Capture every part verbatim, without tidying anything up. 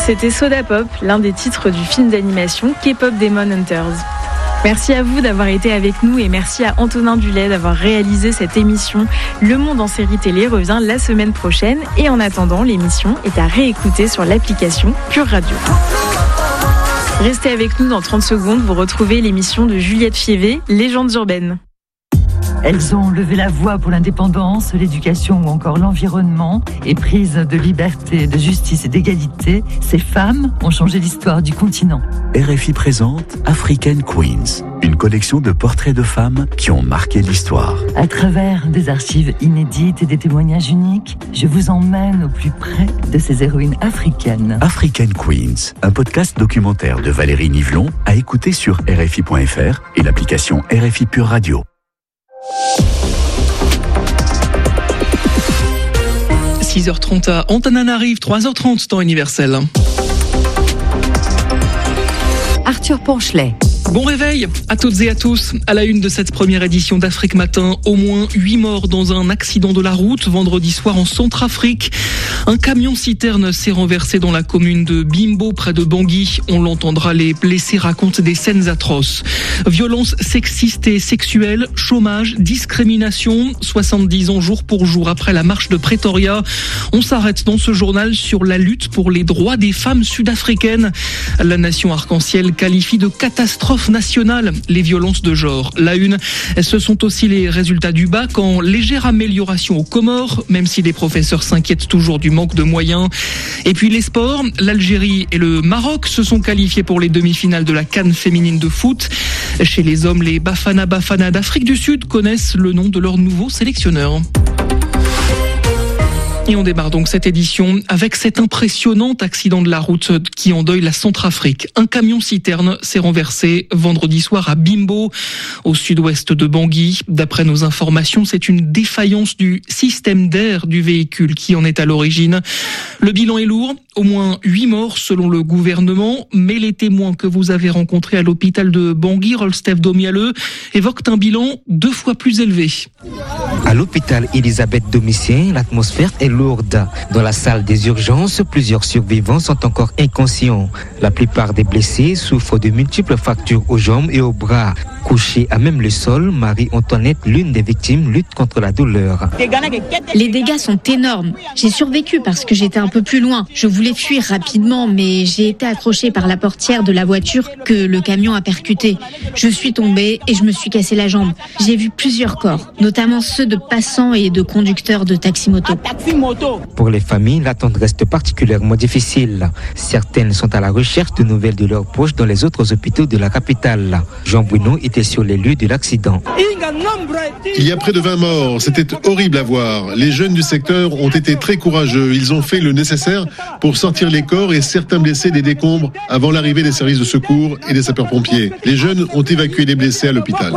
C'était Soda Pop, l'un des titres du film d'animation K-pop Demon Hunters. Merci à vous d'avoir été avec nous et merci à Antonin Dulay d'avoir réalisé cette émission. Le Monde en série télé revient la semaine prochaine et en attendant, l'émission est à réécouter sur l'application Pure Radio. Restez avec nous dans trente secondes, vous retrouvez l'émission de Juliette Fievé, Légendes urbaines. Elles ont levé la voix pour l'indépendance, l'éducation ou encore l'environnement. Éprises de liberté, de justice et d'égalité, ces femmes ont changé l'histoire du continent. R F I présente African Queens, une collection de portraits de femmes qui ont marqué l'histoire. À travers des archives inédites et des témoignages uniques, je vous emmène au plus près de ces héroïnes africaines. African Queens, un podcast documentaire de Valérie Nivelon à écouter sur R F I point F R et l'application R F I Pure Radio. six heures trente à Antananarive, trois heures trente temps universel. Arthur Ponchelet. Bon réveil à toutes et à tous. À la une de cette première édition d'Afrique Matin, au moins huit morts dans un accident de la route vendredi soir en Centrafrique. Un camion-citerne s'est renversé dans la commune de Bimbo, près de Bangui. On l'entendra, les blessés racontent des scènes atroces. Violences sexistes et sexuelles, chômage, discrimination. soixante-dix ans jour pour jour après la marche de Pretoria. On s'arrête dans ce journal sur la lutte pour les droits des femmes sud-africaines. La nation arc-en-ciel qualifie de catastrophe nationale les violences de genre. La une, ce sont aussi les résultats du bac en légère amélioration aux Comores, même si les professeurs s'inquiètent toujours du manque de moyens. Et puis les sports, l'Algérie et le Maroc se sont qualifiés pour les demi-finales de la CAN féminine de foot. Chez les hommes, les Bafana Bafana d'Afrique du Sud connaissent le nom de leur nouveau sélectionneur. Et on démarre donc cette édition avec cet impressionnant accident de la route qui endeuille la Centrafrique. Un camion-citerne s'est renversé vendredi soir à Bimbo, au sud-ouest de Bangui. D'après nos informations, c'est une défaillance du système d'air du véhicule qui en est à l'origine. Le bilan est lourd, au moins huit morts selon le gouvernement, mais les témoins que vous avez rencontrés à l'hôpital de Bangui, Rolstef Domialeux, évoquent un bilan deux fois plus élevé. À l'hôpital Elisabeth Domitien, l'atmosphère est lourde. Dans la salle des urgences, plusieurs survivants sont encore inconscients. La plupart des blessés souffrent de multiples fractures aux jambes et aux bras. Couchée à même le sol, Marie-Antoinette, l'une des victimes, lutte contre la douleur. Les dégâts sont énormes. J'ai survécu parce que j'étais un peu plus loin. Je voulais fuir rapidement, mais j'ai été accrochée par la portière de la voiture que le camion a percuté. Je suis tombée et je me suis cassé la jambe. J'ai vu plusieurs corps, notamment ceux de passants et de conducteurs de taxi-moto. Pour les familles, l'attente reste particulièrement difficile. Certaines sont à la recherche de nouvelles de leurs proches dans les autres hôpitaux de la capitale. Jean Bruno était sur les lieux de l'accident. Il y a près de vingt morts, c'était horrible à voir. Les jeunes du secteur ont été très courageux. Ils ont fait le nécessaire pour sortir les corps et certains blessés des décombres avant l'arrivée des services de secours et des sapeurs-pompiers. Les jeunes ont évacué les blessés à l'hôpital.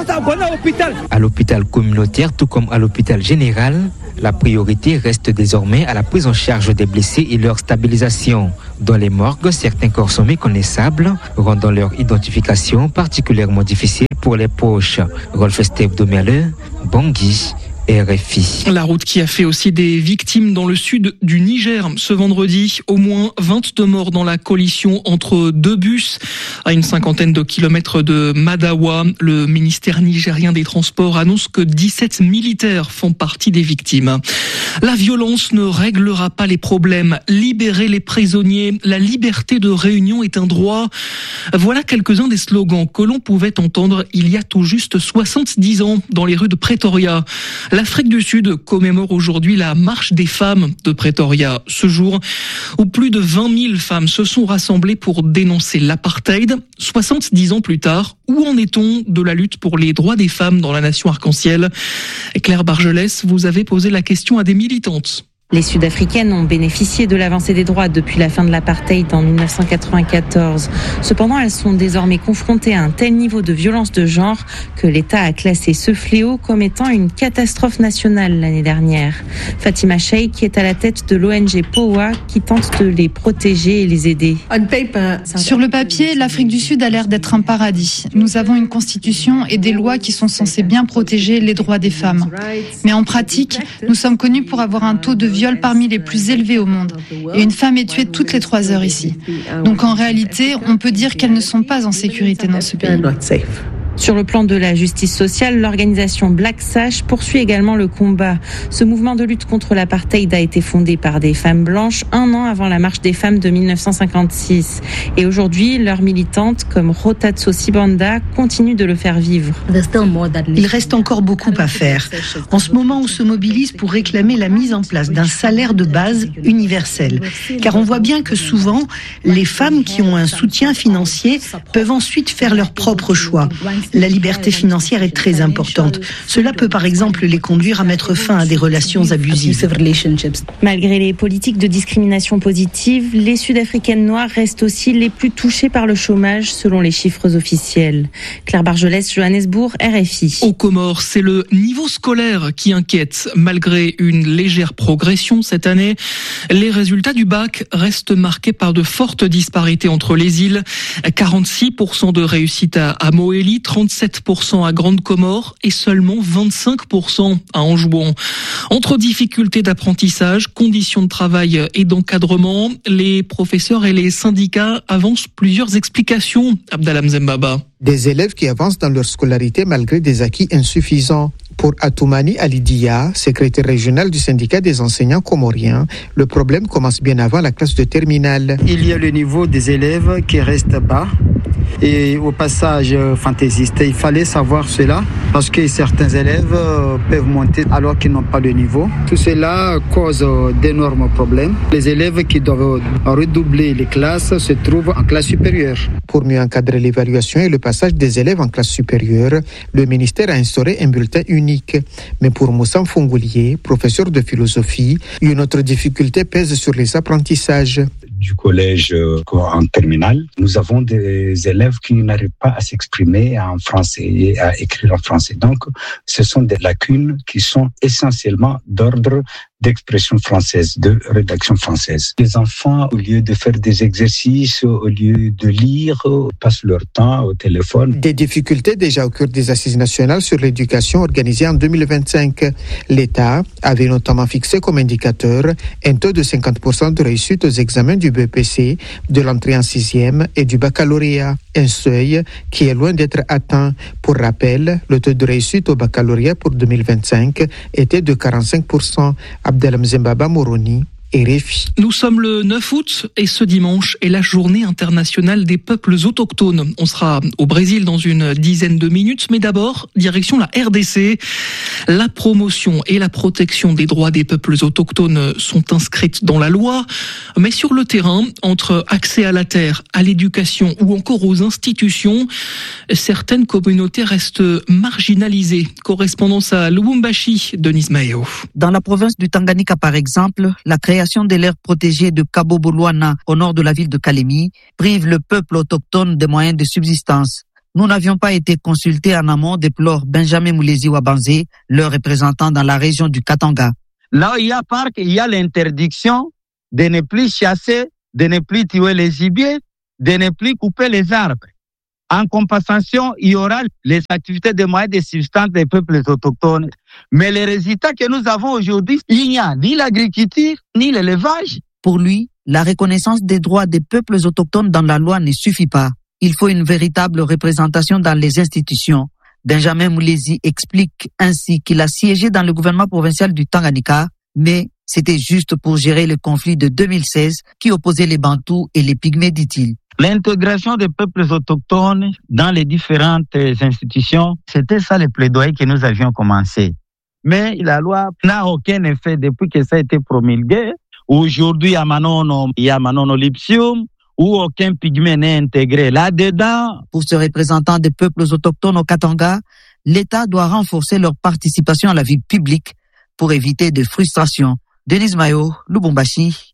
À l'hôpital communautaire, tout comme à l'hôpital général, la priorité reste désormais à la prise en charge des blessés et leur stabilisation. Dans les morgues, certains corps sont méconnaissables, rendant leur identification particulièrement difficile pour les proches. Rolf-Steve Domialeux, Bangui, R F I. La route qui a fait aussi des victimes dans le sud du Niger. Ce vendredi, au moins vingt-deux morts dans la collision entre deux bus à une cinquantaine de kilomètres de Madawa. Le ministère nigérien des Transports annonce que dix-sept militaires font partie des victimes. La violence ne réglera pas les problèmes. Libérer les prisonniers, la liberté de réunion est un droit. Voilà quelques-uns des slogans que l'on pouvait entendre il y a tout juste soixante-dix ans dans les rues de Pretoria. L'Afrique du Sud commémore aujourd'hui la marche des femmes de Pretoria. Ce jour où plus de vingt mille femmes se sont rassemblées pour dénoncer l'apartheid. soixante-dix ans plus tard, où en est-on de la lutte pour les droits des femmes dans la nation arc-en-ciel ? Claire Bargelès, vous avez posé la question à des militantes. Les Sud-Africaines ont bénéficié de l'avancée des droits depuis la fin de l'apartheid en dix-neuf cent quatre-vingt-quatorze. Cependant, elles sont désormais confrontées à un tel niveau de violence de genre que l'État a classé ce fléau comme étant une catastrophe nationale l'année dernière. Fatima Sheikh, qui est à la tête de l'O N G P O A, qui tente de les protéger et les aider. Sur le papier, l'Afrique du Sud a l'air d'être un paradis. Nous avons une constitution et des lois qui sont censées bien protéger les droits des femmes. Mais en pratique, nous sommes connus pour avoir un taux de violence viol parmi les plus élevés au monde. Et une femme est tuée toutes les trois heures ici. Donc en réalité, on peut dire qu'elles ne sont pas en sécurité dans ce pays. Sur le plan de la justice sociale, l'organisation Black Sash poursuit également le combat. Ce mouvement de lutte contre l'apartheid a été fondé par des femmes blanches un an avant la marche des femmes de dix-neuf cent cinquante-six. Et aujourd'hui, leurs militantes, comme Rotatso Sibanda, continuent de le faire vivre. Il reste encore beaucoup à faire. En ce moment, on se mobilise pour réclamer la mise en place d'un salaire de base universel. Car on voit bien que souvent, les femmes qui ont un soutien financier peuvent ensuite faire leur propre choix. La liberté financière est très importante. Cela peut par exemple les conduire à mettre fin à des relations abusives. Malgré les politiques de discrimination positive, les Sud-Africaines noires restent aussi les plus touchées par le chômage selon les chiffres officiels. Claire Bargelès, Johannesburg, R F I. Aux Comores, c'est le niveau scolaire qui inquiète. Malgré une légère progression cette année, les résultats du bac restent marqués par de fortes disparités entre les îles. quarante-six pour cent de réussite à, à Moélie, trente-sept pour cent à Grande Comore et seulement vingt-cinq pour cent à Anjouan. Entre difficultés d'apprentissage, conditions de travail et d'encadrement, les professeurs et les syndicats avancent plusieurs explications. Abdallah Mzembaba. Des élèves qui avancent dans leur scolarité malgré des acquis insuffisants. Pour Atoumani Alidia, secrétaire régional du syndicat des enseignants comoriens, le problème commence bien avant la classe de terminale. Il y a le niveau des élèves qui reste bas et au passage fantaisiste. Il fallait savoir cela parce que certains élèves peuvent monter alors qu'ils n'ont pas le niveau. Tout cela cause d'énormes problèmes. Les élèves qui doivent redoubler les classes se trouvent en classe supérieure. Pour mieux encadrer l'évaluation et le passage des élèves en classe supérieure, le ministère a instauré un bulletin unique. Mais pour Moussa Fongoulier, professeur de philosophie, une autre difficulté pèse sur les apprentissages. Du collège en terminale, nous avons des élèves qui n'arrivent pas à s'exprimer en français et à écrire en français. Donc, ce sont des lacunes qui sont essentiellement d'ordre d'expression française, de rédaction française. Les enfants, au lieu de faire des exercices, au lieu de lire, passent leur temps au téléphone. Des difficultés déjà au cœur des assises nationales sur l'éducation organisées en deux mille vingt-cinq. L'État avait notamment fixé comme indicateur un taux de cinquante pour cent de réussite aux examens du B P C, de l'entrée en sixième et du baccalauréat. Un seuil qui est loin d'être atteint. Pour rappel, le taux de réussite au baccalauréat pour deux mille vingt-cinq était de quarante-cinq pour cent. Abdallah Mzembaba Moroni, R F I. Nous sommes le neuf août et ce dimanche est la journée internationale des peuples autochtones. On sera au Brésil dans une dizaine de minutes, mais d'abord, direction la R D C. La promotion et la protection des droits des peuples autochtones sont inscrites dans la loi, mais sur le terrain, entre accès à la terre, à l'éducation ou encore aux institutions, certaines communautés restent marginalisées. Correspondance à Lubumbashi, Denise Mayo. Dans la province du Tanganyika, par exemple, la création de l'aire protégée de Cabo Boluana, au nord de la ville de Kalemi, prive le peuple autochtone des moyens de subsistance. Nous n'avions pas été consultés en amont, déplore Benjamin Moulezi Wabanze, leur représentant dans la région du Katanga. Là où il y a parc, il y a l'interdiction de ne plus chasser, de ne plus tuer les gibiers, de ne plus couper les arbres. En compensation, il y aura les activités de moyens de subsistance des peuples autochtones. Mais les résultats que nous avons aujourd'hui, il n'y a ni l'agriculture, ni l'élevage. Pour lui, la reconnaissance des droits des peuples autochtones dans la loi ne suffit pas. Il faut une véritable représentation dans les institutions. Benjamin Moulezi explique ainsi qu'il a siégé dans le gouvernement provincial du Tanganyika, mais c'était juste pour gérer le conflit de deux mille seize qui opposait les Bantous et les Pygmées, dit-il. L'intégration des peuples autochtones dans les différentes institutions, c'était ça le plaidoyer que nous avions commencé. Mais la loi n'a aucun effet depuis que ça a été promulgué. Aujourd'hui, à Manono, il y a Manono Lipsium, où aucun pygmée n'est intégré là-dedans. Pour ce représentant des peuples autochtones au Katanga, l'État doit renforcer leur participation à la vie publique pour éviter des frustrations. Denise Mayo, Lubumbashi,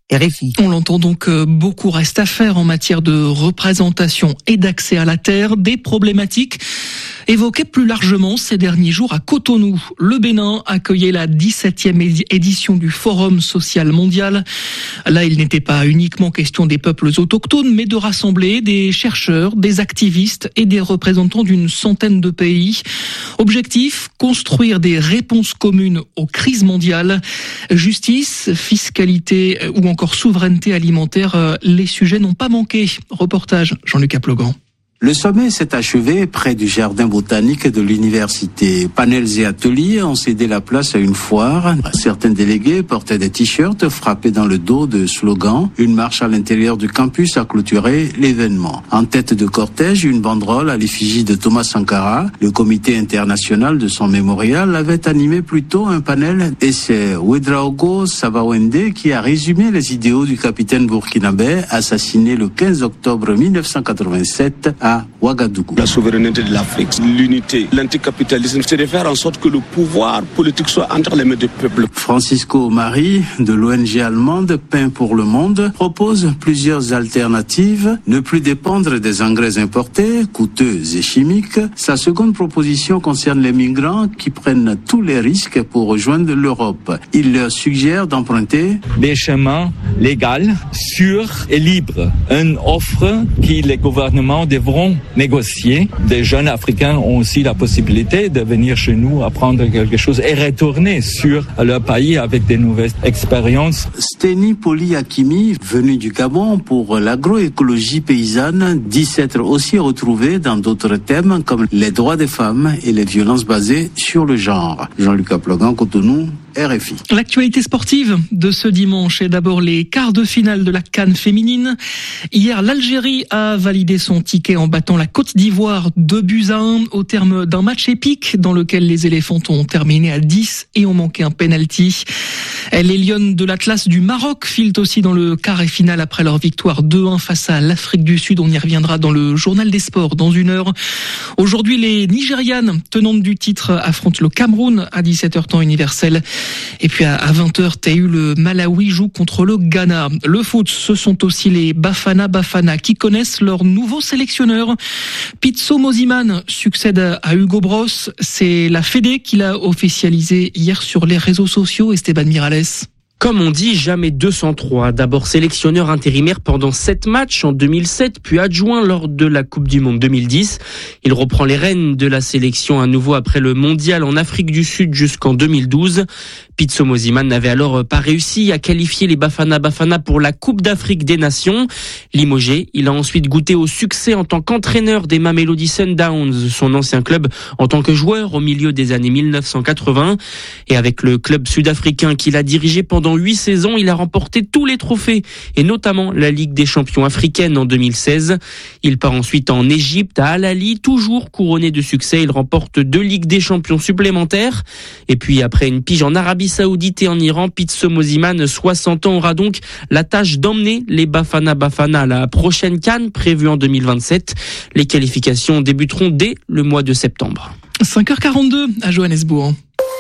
R F I. On l'entend donc, beaucoup reste à faire en matière de représentation et d'accès à la terre, des problématiques évoquées plus largement ces derniers jours à Cotonou. Le Bénin accueillait la dix-septième édition du Forum social mondial. Là, il n'était pas uniquement question des peuples autochtones, mais de rassembler des chercheurs, des activistes et des représentants d'une centaine de pays. Objectif, construire des réponses communes aux crises mondiales. Justice, fiscalité ou encore souveraineté alimentaire, les sujets n'ont pas manqué. Reportage Jean-Luc Aplogan. Le sommet s'est achevé près du jardin botanique de l'université. Panels et ateliers ont cédé la place à une foire. Certains délégués portaient des t-shirts frappés dans le dos de slogans. Une marche à l'intérieur du campus a clôturé l'événement. En tête de cortège, une banderole à l'effigie de Thomas Sankara. Le comité international de son mémorial avait animé plutôt un panel et c'est Ouedraogo Sabawende qui a résumé les idéaux du capitaine burkinabé assassiné le quinze octobre mille neuf cent quatre-vingt-sept à à Ouagadougou. La souveraineté de l'Afrique, l'unité, l'anticapitalisme, c'est de faire en sorte que le pouvoir politique soit entre les mains du peuple. Francisco Mari, de l'O N G allemande Pain pour le Monde, propose plusieurs alternatives. Ne plus dépendre des engrais importés, coûteux et chimiques. Sa seconde proposition concerne les migrants qui prennent tous les risques pour rejoindre l'Europe. Il leur suggère d'emprunter des chemins légaux, sûrs et libres. Une offre que les gouvernements devront négocier. Des jeunes Africains ont aussi la possibilité de venir chez nous apprendre quelque chose et retourner sur leur pays avec des nouvelles expériences. Steny Polyakimi, venu du Gabon pour l'agroécologie paysanne, dit s'être aussi retrouvé dans d'autres thèmes comme les droits des femmes et les violences basées sur le genre. Jean-Luc Aplogan, Cotonou, R F I. L'actualité sportive de ce dimanche est d'abord les quarts de finale de la CAN féminine. Hier, l'Algérie a validé son ticket en battant la Côte d'Ivoire deux buts à un au terme d'un match épique dans lequel les éléphantes ont terminé à dix et ont manqué un penalty. Les Lionnes de l'Atlas du Maroc filent aussi dans le quart et finale après leur victoire deux un face à l'Afrique du Sud. On y reviendra dans le journal des sports dans une heure. Aujourd'hui, les Nigérianes, tenantes du titre, affrontent le Cameroun à dix-sept heures temps universel. Et puis à vingt heures, T U, le Malawi joue contre le Ghana. Le foot, ce sont aussi les Bafana Bafana qui connaissent leur nouveau sélectionneur. Pitso Moziman succède à Hugo Bross. C'est la Fédé qui l'a officialisé hier sur les réseaux sociaux. Esteban Miralles. Comme on dit, jamais deux cent trois. D'abord sélectionneur intérimaire pendant sept matchs en deux mille sept, puis adjoint lors de la Coupe du Monde deux mille dix. Il reprend les rênes de la sélection à nouveau après le mondial en Afrique du Sud jusqu'en deux mille douze. Pitso Moziman n'avait alors pas réussi à qualifier les Bafana Bafana pour la Coupe d'Afrique des Nations. Limogé, il a ensuite goûté au succès en tant qu'entraîneur des Mamelodi Sundowns, son ancien club, en tant que joueur au milieu des années mille neuf cent quatre-vingts. Et avec le club sud-africain qu'il a dirigé pendant huit saisons, il a remporté tous les trophées, et notamment la Ligue des champions africaine en deux mille seize. Il part ensuite en Égypte, à Al Ahly, toujours couronné de succès. Il remporte deux Ligues des champions supplémentaires. Et puis après une pige en Arabie Saoudite et en Iran, Pitso Moziman, soixante ans, aura donc la tâche d'emmener les Bafana Bafana à la prochaine CAN prévue en deux mille vingt-sept. Les qualifications débuteront dès le mois de septembre. cinq heures quarante-deux à Johannesburg.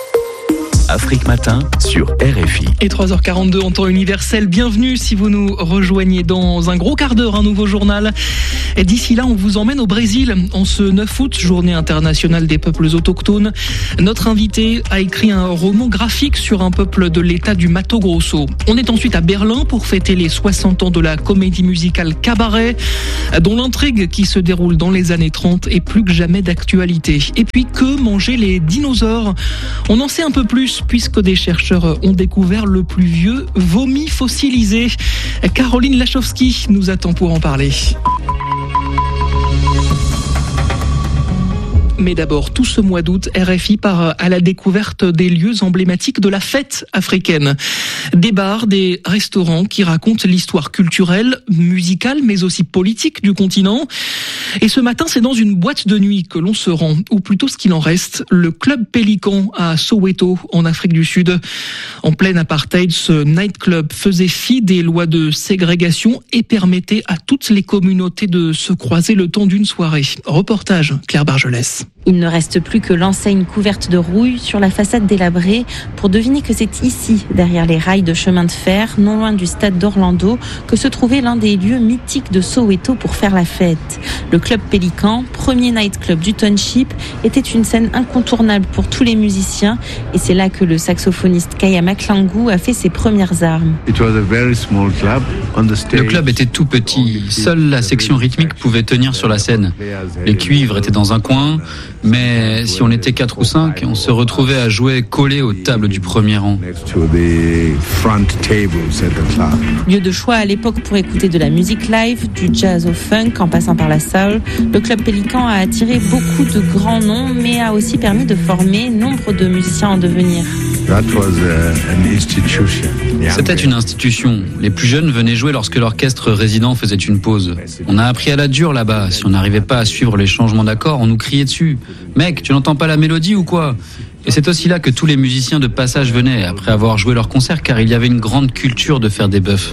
Afrique Matin sur R F I. Et trois heures quarante-deux en temps universel. Bienvenue si vous nous rejoignez dans un gros quart d'heure, un nouveau journal. Et d'ici là, on vous emmène au Brésil en ce neuf août, journée internationale des peuples autochtones. Notre invité a écrit un roman graphique sur un peuple de l'état du Mato Grosso. On est ensuite à Berlin pour fêter les soixante ans de la comédie musicale Cabaret, dont l'intrigue qui se déroule dans les années trente est plus que jamais d'actualité. Et puis, que manger les dinosaures ? On en sait un peu plus puisque des chercheurs ont découvert le plus vieux vomi fossilisé. Caroline Lachowski nous attend pour en parler. Mais d'abord, tout ce mois d'août, R F I part à la découverte des lieux emblématiques de la fête africaine. Des bars, des restaurants qui racontent l'histoire culturelle, musicale, mais aussi politique du continent. Et ce matin, c'est dans une boîte de nuit que l'on se rend, ou plutôt ce qu'il en reste, le Club Pélican à Soweto, en Afrique du Sud. En pleine apartheid, ce nightclub faisait fi des lois de ségrégation et permettait à toutes les communautés de se croiser le temps d'une soirée. Reportage, Claire Bargelès. Il ne reste plus que l'enseigne couverte de rouille sur la façade délabrée pour deviner que c'est ici, derrière les rails de chemin de fer, non loin du stade d'Orlando, que se trouvait l'un des lieux mythiques de Soweto pour faire la fête. Le club Pélican, premier nightclub du township, était une scène incontournable pour tous les musiciens et c'est là que le saxophoniste Kaya Maklangu a fait ses premières armes. Le club était tout petit, seule la section rythmique pouvait tenir sur la scène. Les cuivres étaient dans un coin, mais si on était quatre ou cinq, on se retrouvait à jouer collés aux tables du premier rang. Lieu de choix à l'époque pour écouter de la musique live, du jazz au funk en passant par la soul, le club Pélican a attiré beaucoup de grands noms, mais a aussi permis de former nombre de musiciens en devenir. C'était une institution. Les plus jeunes venaient jouer lorsque l'orchestre résident faisait une pause. On a appris à la dure là-bas. Si on n'arrivait pas à suivre les changements d'accords, on nous criait dessus. « Mec, tu n'entends pas la mélodie ou quoi ?» Et c'est aussi là que tous les musiciens de passage venaient, après avoir joué leur concert, car il y avait une grande culture de faire des buffs.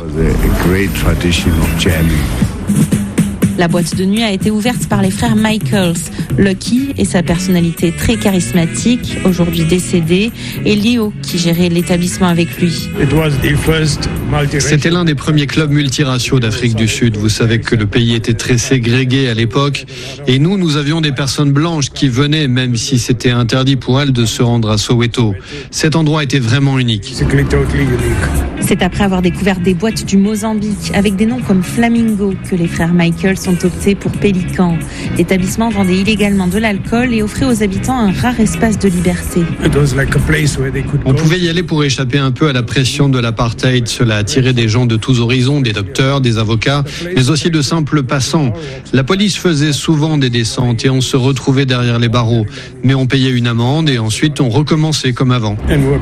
La boîte de nuit a été ouverte par les frères Michaels. Lucky et sa personnalité très charismatique, aujourd'hui décédé, et Leo qui gérait l'établissement avec lui. C'était l'un des premiers clubs multiraciaux d'Afrique du Sud. Vous savez que le pays était très ségrégué à l'époque. Et nous, nous avions des personnes blanches qui venaient, même si c'était interdit pour elles de se rendre à Soweto. Cet endroit était vraiment unique. C'est après avoir découvert des boîtes du Mozambique avec des noms comme Flamingo que les frères Michaels ont opté pour Pélican. L'établissement vendait illégalement de l'alcool et offrait aux habitants un rare espace de liberté. On pouvait y aller pour échapper un peu à la pression de l'apartheid. Cela attirait des gens de tous horizons, des docteurs, des avocats, mais aussi de simples passants. La police faisait souvent des descentes et on se retrouvait derrière les barreaux. Mais on payait une amende et ensuite on recommençait comme avant.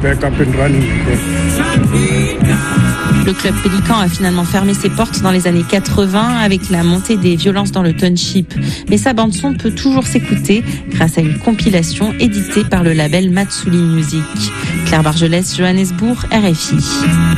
Le club Pélican a finalement fermé ses portes dans les années quatre-vingts avec la montée des violences dans le township. Mais sa bande-son peut toujours s'écouter grâce à une compilation éditée par le label Matsuli Music. Claire Bargelès, Johannesburg, R F I.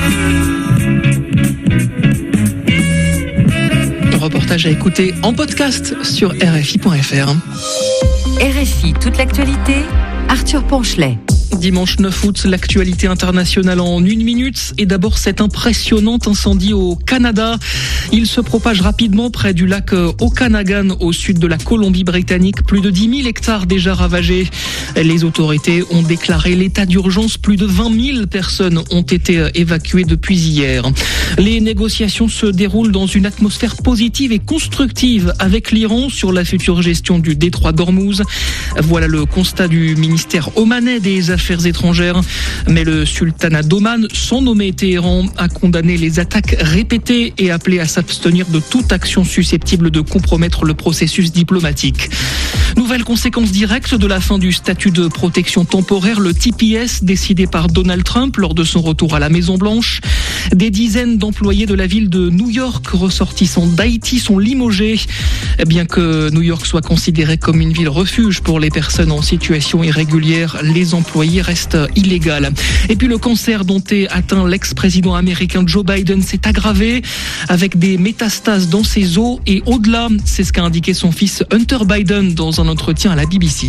Un reportage à écouter en podcast sur R F I point F R. R F I, toute l'actualité, Arthur Ponchelet. Dimanche neuf août, l'actualité internationale en une minute. Et d'abord cet impressionnant incendie au Canada. Il se propage rapidement près du lac Okanagan au sud de la Colombie-Britannique. Plus de dix mille hectares déjà ravagés. Les autorités ont déclaré l'état d'urgence. Plus de vingt mille personnes ont été évacuées depuis hier. Les négociations se déroulent dans une atmosphère positive et constructive avec l'Iran sur la future gestion du détroit d'Ormuz. Voilà le constat du ministère omanais des Affaires étrangères. Mais le sultanat d'Oman, sans nommer Téhéran, a condamné les attaques répétées et appelé à s'abstenir de toute action susceptible de compromettre le processus diplomatique. Nouvelle conséquence directe de la fin du statut de protection temporaire, le T P S, décidé par Donald Trump lors de son retour à la Maison-Blanche. Des dizaines d'employés de la ville de New York, ressortissants d'Haïti, sont limogés. Bien que New York soit considérée comme une ville refuge pour les personnes en situation irrégulière, les employés restent illégaux. Et puis le cancer dont est atteint l'ex-président américain Joe Biden s'est aggravé avec des métastases dans ses os et au-delà. C'est ce qu'a indiqué son fils Hunter Biden dans un entretien à la B B C.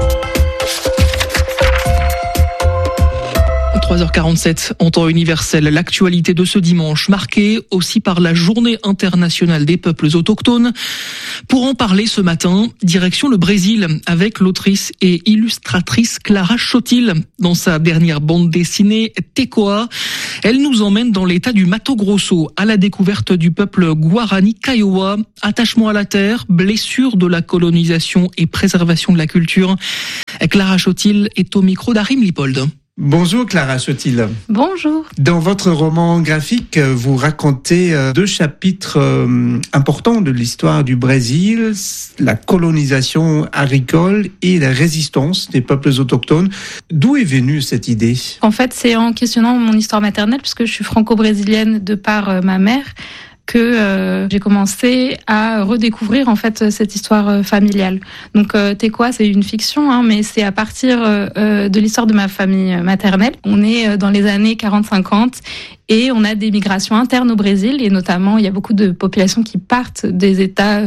trois heures quarante-sept en temps universel, l'actualité de ce dimanche, marquée aussi par la Journée internationale des peuples autochtones. Pour en parler ce matin, direction le Brésil avec l'autrice et illustratrice Clara Chotil. Dans sa dernière bande dessinée Tecoa, elle nous emmène dans l'état du Mato Grosso à la découverte du peuple Guarani Kaiowá. Attachement à la terre, blessure de la colonisation et préservation de la culture. Clara Chotil est au micro d'Arim Lipold. Bonjour Clara Chotil. Bonjour. Dans votre roman graphique, vous racontez deux chapitres importants de l'histoire du Brésil, la colonisation agricole et la résistance des peuples autochtones. D'où est venue cette idée ? En fait, c'est en questionnant mon histoire maternelle, puisque je suis franco-brésilienne de par ma mère, que euh, j'ai commencé à redécouvrir en fait cette histoire familiale. Donc euh, Tecoa, c'est une fiction, hein, mais c'est à partir euh, de l'histoire de ma famille maternelle. On est dans les années quarante cinquante et on a des migrations internes au Brésil et notamment il y a beaucoup de populations qui partent des États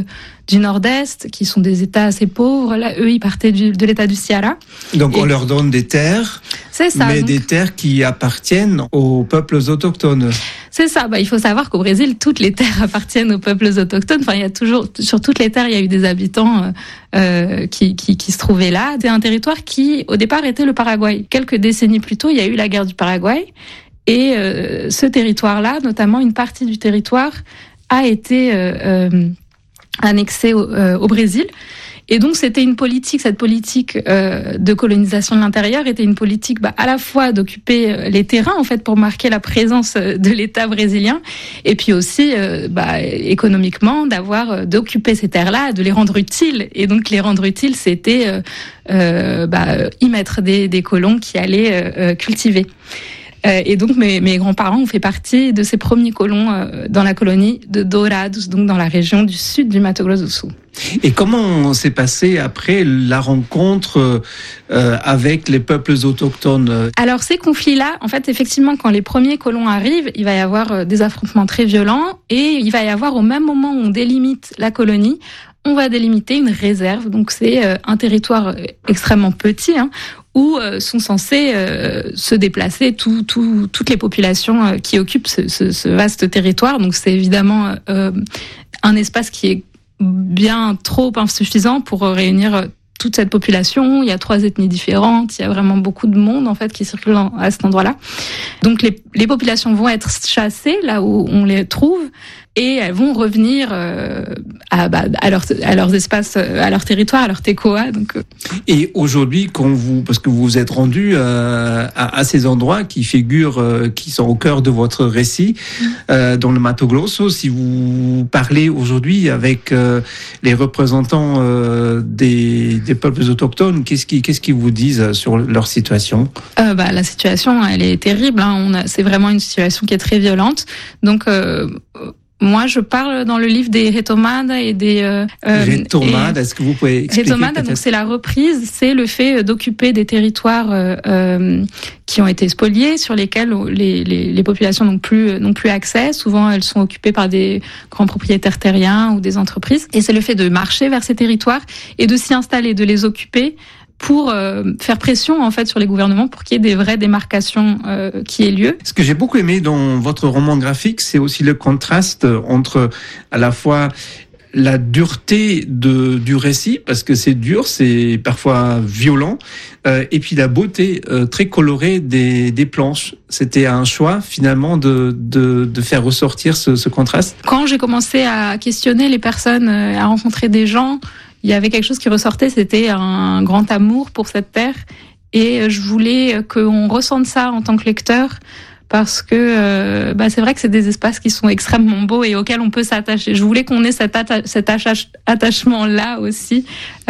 du Nord-Est, qui sont des États assez pauvres. Là, eux, ils partaient du, de l'État du Ceará. Donc, Et on leur donne des terres, c'est ça, mais donc, des terres qui appartiennent aux peuples autochtones. C'est ça. Bah, il faut savoir qu'au Brésil, toutes les terres appartiennent aux peuples autochtones. Enfin, il y a toujours, sur toutes les terres, il y a eu des habitants euh, euh, qui, qui, qui se trouvaient là. C'est un territoire qui, au départ, était le Paraguay. Quelques décennies plus tôt, il y a eu la guerre du Paraguay. Et euh, ce territoire-là, notamment une partie du territoire, a été euh, euh, annexée au, euh, au Brésil. Et donc, c'était une politique, cette politique euh, de colonisation de l'intérieur était une politique bah, à la fois d'occuper les terrains, en fait, pour marquer la présence de l'État brésilien, et puis aussi, euh, bah, économiquement, d'avoir, d'occuper ces terres-là, de les rendre utiles. Et donc, les rendre utiles, c'était euh, euh, bah, y mettre des, des colons qui allaient euh, cultiver. Euh, et donc, mes, mes grands-parents ont fait partie de ces premiers colons euh, dans la colonie de Dourados, donc dans la région du sud du Mato Grosso do Sul. Et comment s'est passé après la rencontre euh, avec les peuples autochtones? Alors, ces conflits-là, en fait, effectivement, quand les premiers colons arrivent, il va y avoir des affrontements très violents et il va y avoir, au même moment où on délimite la colonie, on va délimiter une réserve. Donc, c'est euh, un territoire extrêmement petit, hein, où euh, sont censés euh, se déplacer tout, tout, toutes les populations euh, qui occupent ce, ce, ce vaste territoire. Donc c'est évidemment euh, un espace qui est bien trop insuffisant pour euh, réunir toute cette population. Il y a trois ethnies différentes, il y a vraiment beaucoup de monde en fait qui circule à cet endroit-là. Donc les, les populations vont être chassées là où on les trouve et elles vont revenir euh, à, bah, à, leur, à leurs espaces, à leur territoire, à leur tekoa. Donc, euh. Et aujourd'hui, quand vous, parce que vous vous êtes rendu euh, à, à ces endroits qui figurent, euh, qui sont au cœur de votre récit, mmh. euh, dans le Mato Grosso, si vous parlez aujourd'hui avec euh, les représentants euh, des, des peuples autochtones, qu'est-ce qu'ils qu'est-ce qu'ils vous disent sur leur situation? euh, bah, La situation, elle est terrible. Hein. On a, c'est vraiment une situation qui est très violente. Donc, euh, moi, je parle dans le livre des retomadas et des... Euh, retomadas, est-ce que vous pouvez expliquer? Retomadas, donc c'est la reprise, c'est le fait d'occuper des territoires euh, euh, qui ont été spoliés, sur lesquels les, les, les populations n'ont plus, n'ont plus accès. Souvent, elles sont occupées par des grands propriétaires terriens ou des entreprises. Et c'est le fait de marcher vers ces territoires et de s'y installer, de les occuper, pour euh, faire pression en fait sur les gouvernements pour qu'il y ait des vraies démarcations euh, qui aient lieu. Ce que j'ai beaucoup aimé dans votre roman graphique, c'est aussi le contraste entre à la fois la dureté de, du récit, parce que c'est dur, c'est parfois violent, euh, et puis la beauté euh, très colorée des, des planches. C'était un choix finalement de, de, de faire ressortir ce, ce contraste. Quand j'ai commencé à questionner les personnes, à rencontrer des gens, il y avait quelque chose qui ressortait, c'était un grand amour pour cette terre. Et je voulais qu'on ressente ça en tant que lecteur, parce que euh, bah, c'est vrai que c'est des espaces qui sont extrêmement beaux et auxquels on peut s'attacher. Je voulais qu'on ait cet, atta- cet attache- attachement-là aussi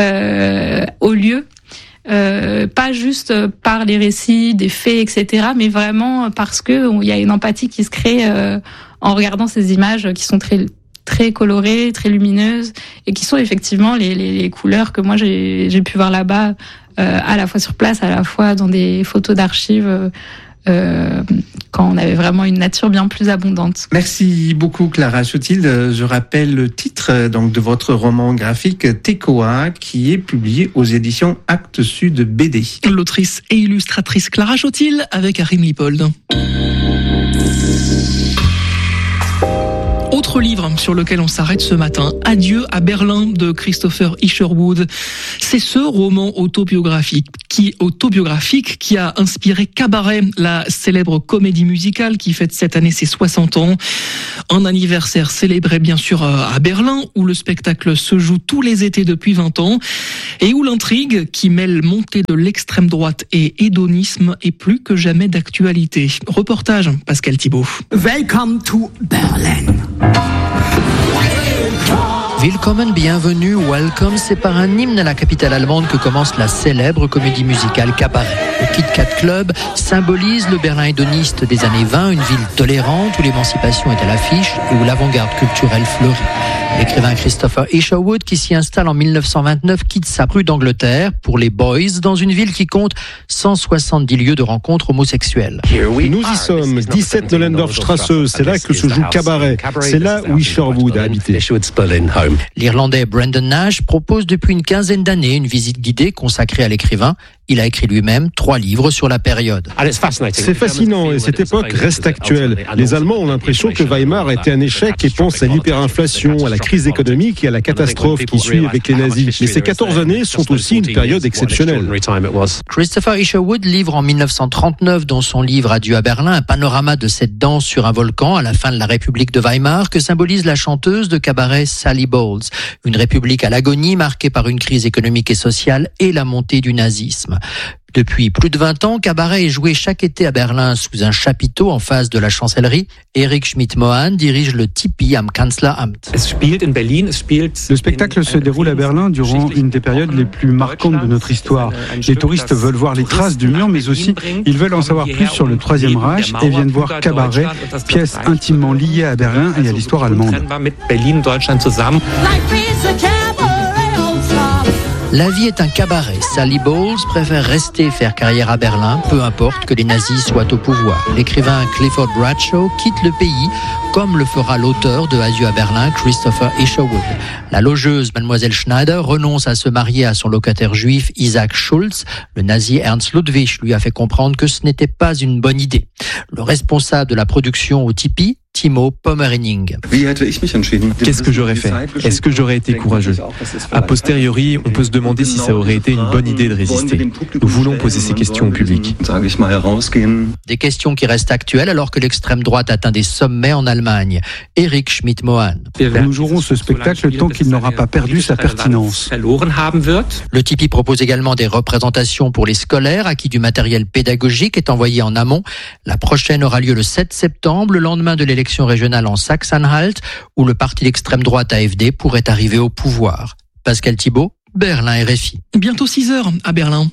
euh, au lieu. Euh, pas juste par les récits, des faits, et cetera, mais vraiment parce que il y a une empathie qui se crée euh, en regardant ces images qui sont très très colorées, très lumineuses, et qui sont effectivement les, les, les couleurs que moi j'ai, j'ai pu voir là-bas, euh, à la fois sur place, à la fois dans des photos d'archives, euh, quand on avait vraiment une nature bien plus abondante. Merci beaucoup Clara Chotilde. Je rappelle le titre donc de votre roman graphique Tekoa, qui est publié aux éditions Actes Sud B D. L'autrice et illustratrice Clara Chotilde avec Arim Lipold. Autre livre sur lequel on s'arrête ce matin, Adieu à Berlin de Christopher Isherwood. C'est ce roman autobiographique qui, autobiographique qui a inspiré Cabaret, la célèbre comédie musicale qui fête cette année ses soixante ans. Un anniversaire célébré bien sûr à Berlin, où le spectacle se joue tous les étés depuis vingt ans et où l'intrigue qui mêle montée de l'extrême droite et hédonisme est plus que jamais d'actualité. Reportage Pascal Thibault. Welcome to Berlin. Willkommen, bienvenue, welcome, c'est par un hymne à la capitale allemande que commence la célèbre comédie musicale Cabaret. Le Kit Kat Club symbolise le Berlin hédoniste des années vingt, une ville tolérante où l'émancipation est à l'affiche et où l'avant-garde culturelle fleurit. L'écrivain Christopher Isherwood, qui s'y installe en mille neuf cent vingt-neuf, quitte sa rue d'Angleterre pour les Boys, dans une ville qui compte cent soixante-dix lieux de rencontres homosexuelles. Nous y sommes, dix-sept Nollendorfstrasse, c'est là que se joue Cabaret. C'est là où Isherwood a habité. L'Irlandais Brendan Nash propose depuis une quinzaine d'années une visite guidée consacrée à l'écrivain. Il a écrit lui-même trois livres sur la période. C'est fascinant et cette époque reste actuelle. Les Allemands ont l'impression que Weimar était un échec et pensent à l'hyperinflation, à la crise économique et à la catastrophe qui suit avec les nazis. Mais ces quatorze années sont aussi une période exceptionnelle. Christopher Isherwood livre en mille neuf cent trente-neuf dans son livre Adieu à Berlin un panorama de cette danse sur un volcan à la fin de la République de Weimar que symbolise la chanteuse de cabaret Sally Bowles. Une république à l'agonie marquée par une crise économique et sociale et la montée du nazisme. Depuis plus de vingt ans, Cabaret est joué chaque été à Berlin sous un chapiteau en face de la chancellerie. Eric Schmidt-Mohan dirige le Tipi am Kanzleramt. Le spectacle se déroule à Berlin durant une des périodes les plus marquantes de notre histoire. Les touristes veulent voir les traces du mur, mais aussi ils veulent en savoir plus sur le Troisième Reich et viennent voir Cabaret, pièce intimement liée à Berlin et à l'histoire allemande. La vie est un cabaret. Sally Bowles préfère rester faire carrière à Berlin, peu importe que les nazis soient au pouvoir. L'écrivain Clifford Bradshaw quitte le pays, comme le fera l'auteur de Adieu à Berlin, Christopher Isherwood. La logeuse Mademoiselle Schneider renonce à se marier à son locataire juif Isaac Schulz. Le nazi Ernst Ludwig lui a fait comprendre que ce n'était pas une bonne idée. Le responsable de la production au Tipi, Timo Pommerening. Qu'est-ce que j'aurais fait? Est-ce que j'aurais été courageux? A posteriori, on peut se demander si ça aurait été une bonne idée de résister. Nous voulons poser ces questions au public. Des questions qui restent actuelles alors que l'extrême droite atteint des sommets en Allemagne. Eric Schmidt-Mohan. Nous jouerons ce spectacle tant qu'il n'aura pas perdu sa pertinence. Le Tipi propose également des représentations pour les scolaires à qui du matériel pédagogique est envoyé en amont. La prochaine aura lieu le sept septembre, le lendemain de l'élection régionale en Saxe-Anhalt, où le parti d'extrême droite A F D pourrait arriver au pouvoir. Pascal Thibault, Berlin R F I. Bientôt six heures à Berlin.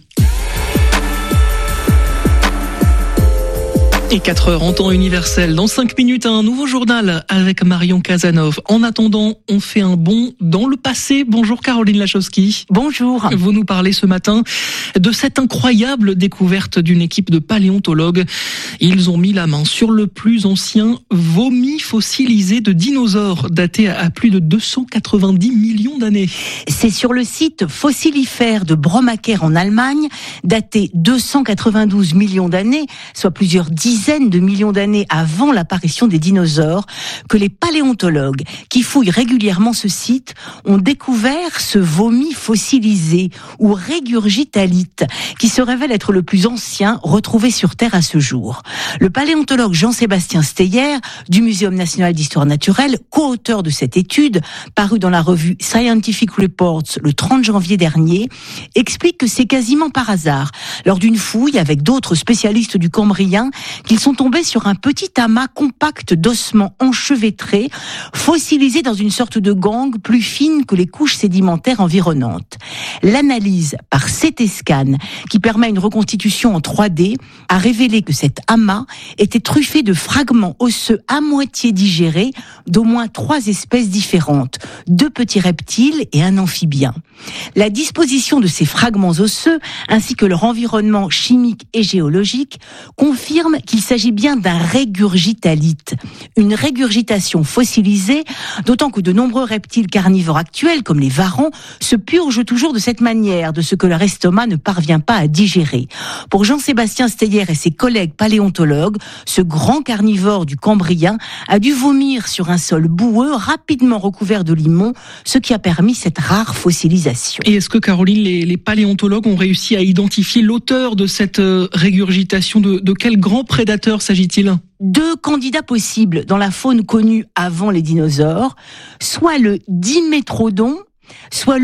Et quatre heures en temps universel. Dans cinq minutes, un nouveau journal avec Marion Casanov. En attendant, on fait un bond dans le passé. Bonjour Caroline Lachowski. Bonjour. Vous nous parlez ce matin de cette incroyable découverte d'une équipe de paléontologues. Ils ont mis la main sur le plus ancien vomi fossilisé de dinosaures, daté à plus de deux cent quatre-vingt-dix millions d'années. C'est sur le site fossilifère de Bromacker en Allemagne, daté deux cent quatre-vingt-douze millions d'années, soit plusieurs dizaines de millions d'années avant l'apparition des dinosaures, que les paléontologues qui fouillent régulièrement ce site ont découvert ce vomi fossilisé ou régurgitalite qui se révèle être le plus ancien retrouvé sur Terre à ce jour. Le paléontologue Jean-Sébastien Steyer du Muséum national d'histoire naturelle, co-auteur de cette étude, parue dans la revue Scientific Reports le trente janvier dernier, explique que c'est quasiment par hasard, lors d'une fouille avec d'autres spécialistes du Cambrien, qu'ils sont tombés sur un petit amas compact d'ossements enchevêtrés, fossilisés dans une sorte de gangue plus fine que les couches sédimentaires environnantes. L'analyse par C T scan, qui permet une reconstitution en trois D, a révélé que cet amas était truffé de fragments osseux à moitié digérés d'au moins trois espèces différentes, deux petits reptiles et un amphibien. La disposition de ces fragments osseux, ainsi que leur environnement chimique et géologique, confirme qu'il s'agit bien d'un régurgitalite, une régurgitation fossilisée, d'autant que de nombreux reptiles carnivores actuels, comme les varans, se purgent toujours de cette manière, de ce que leur estomac ne parvient pas à digérer. Pour Jean-Sébastien Steyer et ses collègues paléontologues, ce grand carnivore du Cambrien a dû vomir sur un sol boueux rapidement recouvert de limon, ce qui a permis cette rare fossilisation. Et est-ce que, Caroline, les, les paléontologues ont réussi à identifier l'auteur de cette euh, régurgitation? De, de quel grand prédateur s'agit-il? Deux candidats possibles dans la faune connue avant les dinosaures, soit le Dimétrodon, soit le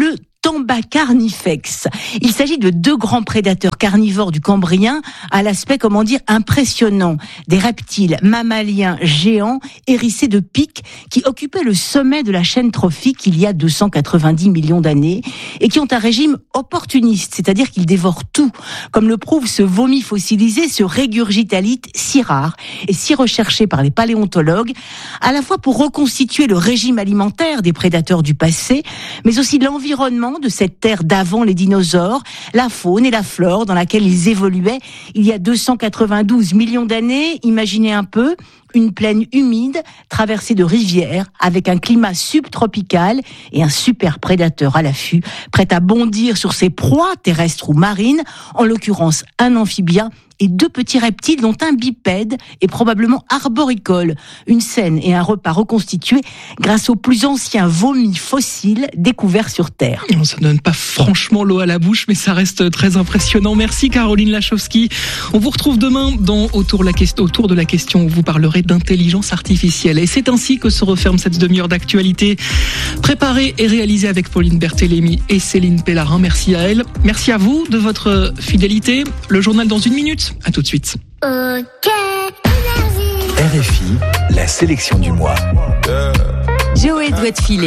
Tamba carnifex. Il s'agit de deux grands prédateurs carnivores du Cambrien à l'aspect, comment dire, impressionnant. Des reptiles mammaliens géants hérissés de pics qui occupaient le sommet de la chaîne trophique il y a deux cent quatre-vingt-dix millions d'années et qui ont un régime opportuniste, c'est-à-dire qu'ils dévorent tout, comme le prouve ce vomi fossilisé, ce régurgitalite si rare et si recherché par les paléontologues, à la fois pour reconstituer le régime alimentaire des prédateurs du passé, mais aussi l'environnement de cette terre d'avant les dinosaures, la faune et la flore dans laquelle ils évoluaient il y a deux cent quatre-vingt-douze millions d'années. Imaginez un peu, une plaine humide traversée de rivières avec un climat subtropical et un super prédateur à l'affût, prêt à bondir sur ses proies terrestres ou marines, en l'occurrence un amphibien et deux petits reptiles dont un bipède est probablement arboricole. Une scène et un repas reconstitués grâce aux plus anciens vomis fossiles découverts sur Terre. Ça ne donne pas franchement l'eau à la bouche, mais ça reste très impressionnant. Merci Caroline Lachowski. On vous retrouve demain dans Autour, la question, autour de la question où vous parlerez d'intelligence artificielle. Et c'est ainsi que se referme cette demi-heure d'actualité préparée et réalisée avec Pauline Berthélémy et Céline Pellarin. Merci à elle. Merci à vous de votre fidélité. Le journal dans une minute. À tout de suite. Ok. R F I, la sélection du mois. Joey doit te filer.